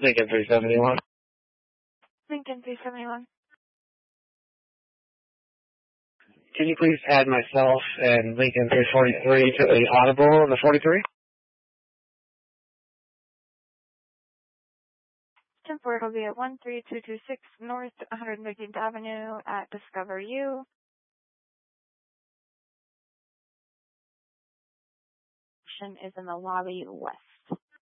Lincoln 371. Lincoln 371. Can you please add myself and Lincoln 343 to the audible on the 43? 10-4 will be at 13226 North 115th Avenue at Discover U. Is in the lobby west.